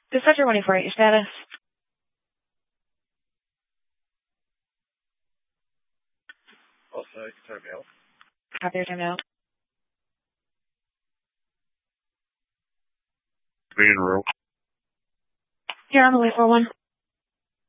Dispatcher 148, your status? Also, time out. Copy your time out. Being real. Here on the way for one.